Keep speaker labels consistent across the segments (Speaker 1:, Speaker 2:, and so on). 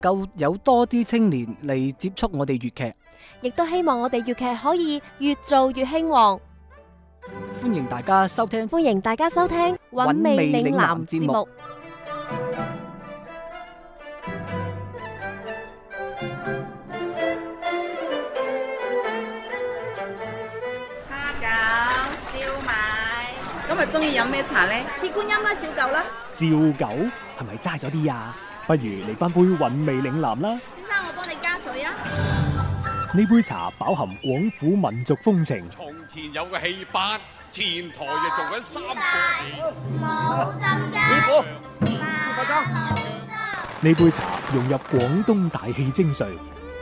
Speaker 1: 夠有多啲青年嚟接觸我哋粵劇，
Speaker 2: 亦都希望我哋粵劇可以越做越興旺。
Speaker 1: 歡迎大家收聽
Speaker 2: 韻味嶺南節目。
Speaker 3: 蝦餃、燒賣，今日中意飲咩茶呢？
Speaker 4: 鐵觀音啦，照舊啦。
Speaker 5: 照舊係咪齋咗啲呀？不如嚟翻杯韻味嶺南啦。
Speaker 4: 先生，我幫你加水啊。
Speaker 5: 呢杯茶飽含廣府民族風情。
Speaker 6: 從前有個戲班，前台就做緊三個戲。
Speaker 4: 冇浸雞。
Speaker 6: 師傅，
Speaker 5: 呢杯茶融入廣東大戲精髓。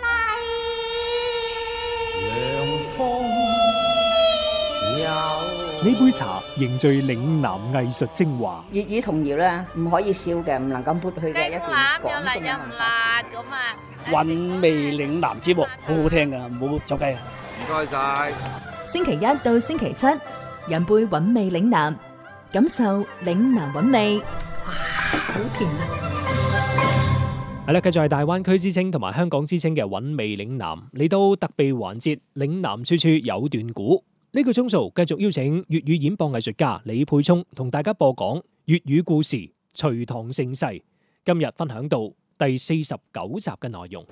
Speaker 5: 呢杯茶凝聚嶺南藝術精華。
Speaker 7: 粵語童謠咧，唔可以少嘅，唔能夠抹去嘅一段廣東嘅文化。
Speaker 8: 韻味嶺南節目好好聽噶，唔好走雞啊！
Speaker 6: 唔該晒。
Speaker 9: 星期一到星期七，飲杯韻味嶺南，感受嶺南韻味。哇，好甜啊！
Speaker 5: 係啦，繼續係大灣區之稱同埋香港之稱嘅韻味嶺南，嚟到特備環節，嶺南處處有段古。呢個鐘數繼續邀請粵語演播藝術家李沛聰同大家播講粵語故事《隋唐盛世》，今日分享到第49集嘅內容。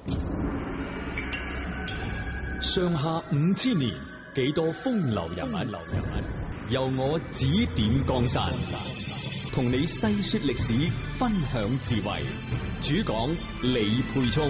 Speaker 10: 上下5000年，幾多風流人物，由我指點江山，同你細說歷史，分享智慧。主講李沛聰。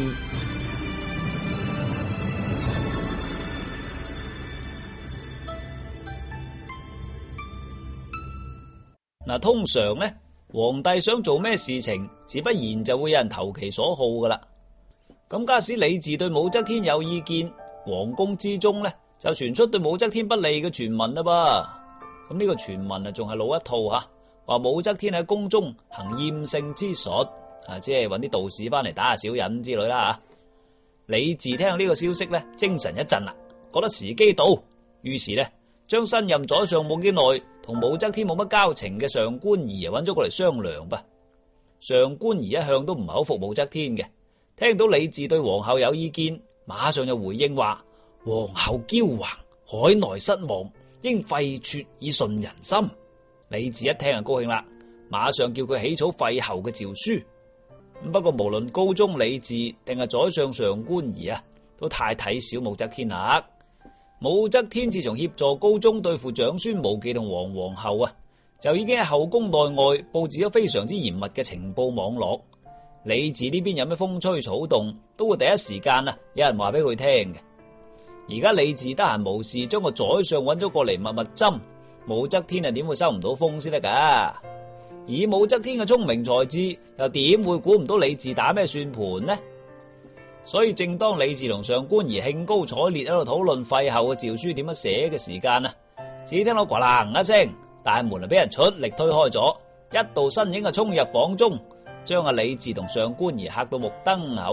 Speaker 11: 嗱，通常咧，皇帝想做咩事情，自不然就會有人投其所好噶啦。咁假使李治對武則天有意見，皇宮之中咧就傳出對武則天不利嘅傳聞啦噃。咁呢個傳聞啊，仲係老一套吓，話武則天喺宮中行厭勝之術，即係搵啲道士翻嚟打下小人之類啦吓。李治聽到呢個消息咧，精神一振啦，覺得時機到，於是咧將新任宰相冇幾耐，同武則天冇乜交情嘅上官儀揾咗過嚟商量吧。上官儀一向都唔係好服武則天嘅，聽到李治對皇后有意見，馬上就回應話：皇后驕橫，海內失望，應廢黜以順人心。李治一聽就高興啦，馬上叫佢起草廢后嘅詔書。不過無論高宗李治定係宰相上官儀啊，都太睇小武則天啦。武則天自從協助高宗對付長孫無忌同皇后啊，就已經喺後宮內外佈置咗非常之嚴密嘅情報網絡。李治呢邊有咩風吹草動，都會第一時間啊有人話俾佢聽嘅。而家李治得閒無事，將個宰相揾咗過嚟密密針，武則天啊點會收唔到風先得噶？以武則天嘅聰明才智，又點會估唔到李治打咩算盤呢？所以正當李治同上官儀興高采烈喺度討論廢后嘅詔書點樣寫嘅時間啊，只聽到呱啷一聲，大門啊俾人出力推開咗，一道身影啊衝入房中，將阿李治同上官儀嚇到目瞪口